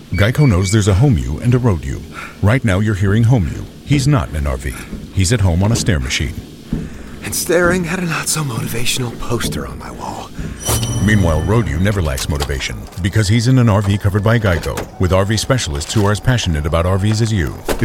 Geico knows there's a home you and a road you. Right now you're hearing home you. He's not in an RV. He's at home on a stair machine. And staring at a not-so-motivational poster on my wall. Meanwhile, road you never lacks motivation because he's in an RV covered by Geico with RV specialists who are as passionate about RVs as you.